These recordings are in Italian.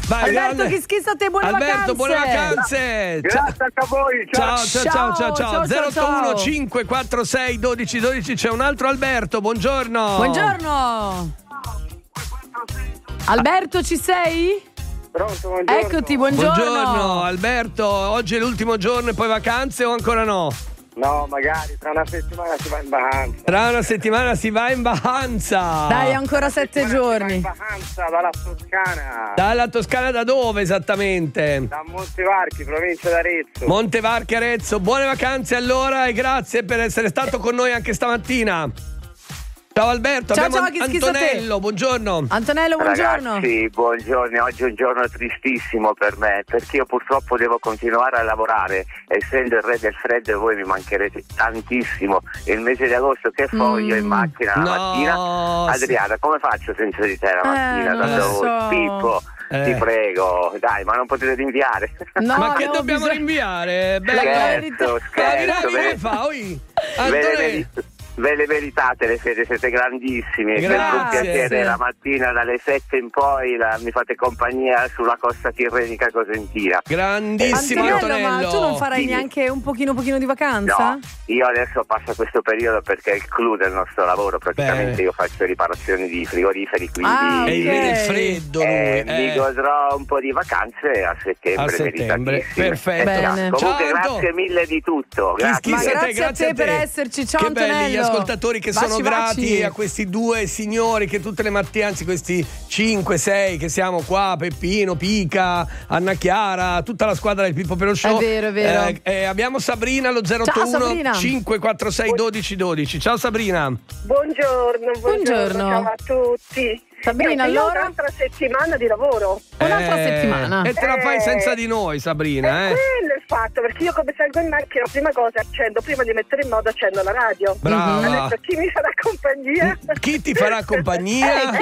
Vai, Alberto, grande. chi schissa a te, buone Alberto, vacanze. buone vacanze. Grazie a voi. Ciao. 081 546 1212. C'è un altro Alberto. Buongiorno. Buongiorno. Alberto, ci sei? Pronto, buongiorno. Eccoti, buongiorno. Alberto. Oggi è l'ultimo giorno e poi vacanze o ancora no? No, magari tra una settimana si va in vacanza. Tra una settimana si va in vacanza. Dai, ancora 7 Si va giorni. in vacanza dalla Toscana. Dalla Toscana da dove esattamente? Da Montevarchi, provincia d'Arezzo. Montevarchi, Arezzo. Buone vacanze allora e grazie per essere stato con noi anche stamattina. Ciao Alberto, Ciao, abbiamo chi schissa a te? Antonello, buongiorno. Antonello, buongiorno. Ragazzi, buongiorno. Oggi è un giorno tristissimo per me, perché io purtroppo devo continuare a lavorare. Essendo il re del freddo, voi mi mancherete tantissimo. Il mese di agosto che foglio in macchina la mattina. Adriana, come faccio senza di te la mattina? non lo so. Pippo, ti prego, dai, ma non potete rinviare. No, Ma che abbiamo dobbiamo bisogno- rinviare? Scherzo, Che fa? Ve le meritate le fede, siete grandissimi. È Grazie. sempre un piacere la mattina dalle 7 in poi mi fate compagnia sulla costa tirrenica cosentina. Grandissimo Antonello, Antonello. ma tu non farai Sì. neanche un pochino di vacanza? No, io adesso passo questo periodo perché è il clou del nostro lavoro, praticamente Beh. io faccio riparazioni di frigoriferi, quindi Ah, E ok. il freddo lui. mi godrò un po' di vacanze a settembre. A settembre, meritatissime. perfetto. Bene. Comunque Ciao, Anto. grazie mille di tutto. Grazie. Ma Schissa a te, grazie a te per esserci. Ciao, che belli gli Antonello. ascoltatori che Baci, sono grati baci. a questi due signori che tutte le mattine, anzi questi 5-6 che siamo qua, Peppino, Pica, Anna Chiara, tutta la squadra del Pippo Pello Show. È vero. Abbiamo Sabrina allo 081 Sabrina. 546 1212. Ciao Sabrina. Buongiorno. Ciao a tutti. Sabrina, Io ho allora? un'altra settimana di lavoro. Un'altra settimana. E te la fai senza di noi, Sabrina, Quello è il fatto, perché io come salgo in macchina, prima cosa prima di mettere in modo accendo la radio. Brava. Adesso chi mi farà compagnia? Chi ti farà compagnia?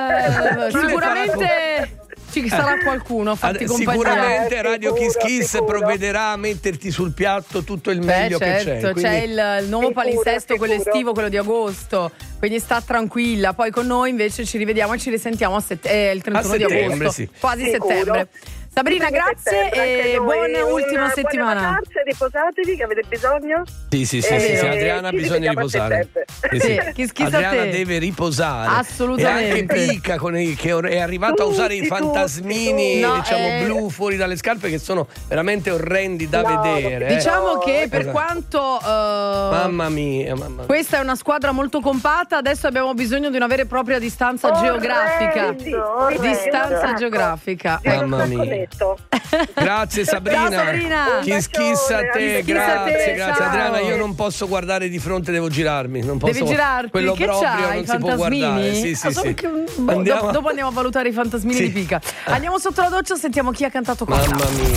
Sicuramente ci sarà qualcuno a farti compagnia. Sicuramente Radio Sicuro, Kiss Kiss sicuro. provvederà a metterti sul piatto tutto il meglio che c'è. Certo, c'è Quindi- il nuovo palinsesto, quello sicuro. estivo, quello di agosto. Quindi sta tranquilla. Poi con noi invece ci rivediamo e ci risentiamo il 31 di settembre, agosto. sì. Quasi Sicuro. settembre. Sabrina, Fine grazie settembre, e anche noi. buona ultima settimana. Buone vacanze, riposatevi che avete bisogno. Sì, Adriana ha ci bisogno di rivediamo a riposare. settembre. Sì, chi schizza a Adriana te? deve riposare. Assolutamente. E anche Pica che è arrivata a usare i Tutti, fantasmini, tutti. No, diciamo, blu fuori dalle scarpe che sono veramente orrendi da No, vedere. Diciamo che per Esatto. quanto Mamma mia. questa è una squadra molto compatta, adesso abbiamo bisogno di una vera e propria distanza geografica. Orrendi. Distanza Ecco. geografica. Mamma mia. Connetto. Grazie Sabrina. Ciao, Sabrina. Chi schissa a te, Chi schissa a te, grazie. ciao. Adriana, io non posso guardare di fronte, devo girarmi. Non posso, Devi girarti? Quello Che proprio c'hai? non I si può fantasmini? guardare. Sì. Andiamo. Andiamo. Dopo andiamo a valutare i fantasmini Sì. di Pica. Andiamo sotto la doccia, sentiamo chi ha cantato qua. Mamma mia.